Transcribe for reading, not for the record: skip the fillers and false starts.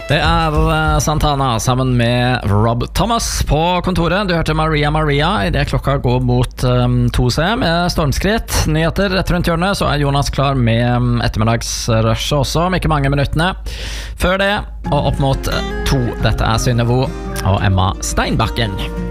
Det Santana sammen med Rob Thomas på kontoret. Du hørte Maria Maria I det klokka går mot 2C med stormskritt. Nyheter rett rundt hjørnet, så Jonas klar med ettermiddagsrushet også, om ikke mange minuttene. Før det, og opp mot 2, dette Synnevo og Emma Steinbakken.